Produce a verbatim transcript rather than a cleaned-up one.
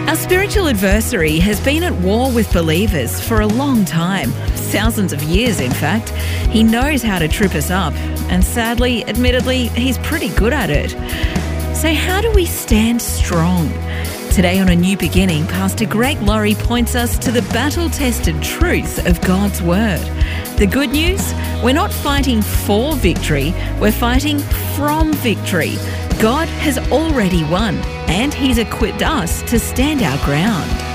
Our spiritual adversary has been at war with believers for a long time, thousands of years in fact. He knows how to trip us up, and sadly, admittedly, he's pretty good at it. So how do we stand strong? Today on A New Beginning, Pastor Greg Laurie points us to the battle-tested truth of God's Word. The good news? We're not fighting for victory, we're fighting from victory. God has already won, and He's equipped us to stand our ground.